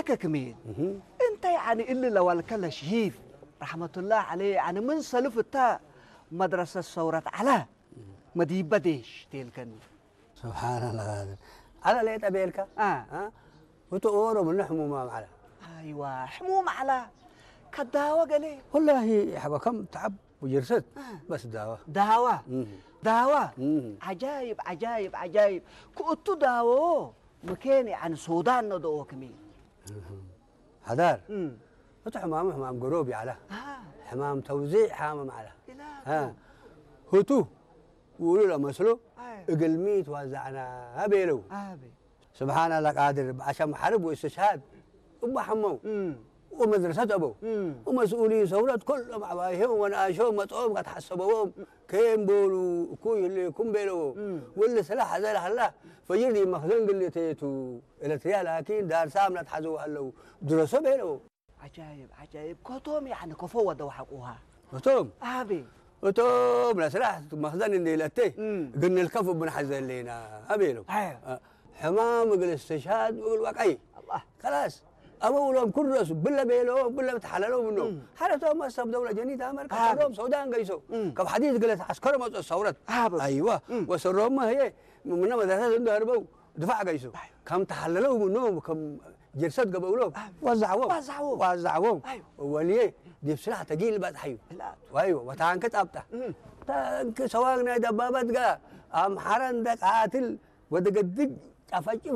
كمين انت يعني اللي لو الكل شهيد رحمة الله عليه يعني من سلفتا مدرسة الثورة على مدي بديش تلكني سبحان الله هذا على ليت أبيلك وتقولوا من حمومة على أيوة حموم على كداوة قالي والله حبا كم تعب وجرست بس داوة داوة عجايب عجايب عجايب كنتو داوة مكاني عن السودان ندوه كمين هدار حمام قروبي على حمام توزيع حمام على هتو وقولوا له مسلو اقلميت وزعنا هبيلو سبحان الله قادر عشان حرب واستشهاد أبو حمو ومدرسة أبو ومسؤولين ثورات كلهم عبايهم وناشهم مطعوم قد حسبوهم كيم بولو كوي اللي كم بيلو واللي سلاح زي الله فيجري مخزن قل لي تيتو إلى تيال لكن دار سامنة تحزوا هلو درسوا بيلو عجايب عجايب كتوم يعني كفوة دو حقوها كتوم وتوم لا سلاح مخزن اللي لتيه قلنا الكفو بن حزن لينا أبيلو حمام يقول استشهاد ويقول وقعي الله خلاص أولهم كل رأس بلا بيلو بلا بتحللوا منهم حالتهم ما استبدوا دولة جديدة أمريكا كلهم سودان قيسوا كم حديث قالت عسكر ما الثورات أيوة وسرهم ما هي من مدرسة عنده هربوا دفاع قيسوا كم تحللوا منهم كم جلسات قبلوا وزعوهم وليه دي سلاح تقيل بعد حيو أيوة وتعنك أبته تعنك سواء دبابات قا أم حرندك قاتل ودقدق أفجر